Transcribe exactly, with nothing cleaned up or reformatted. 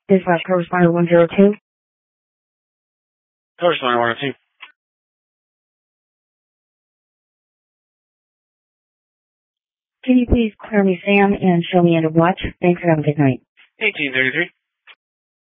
Dispatch correspondent one zero two. Correspondent one oh two. Can you please clear me Sam and show me end of watch? Thanks and have a good night. eighteen thirty-three.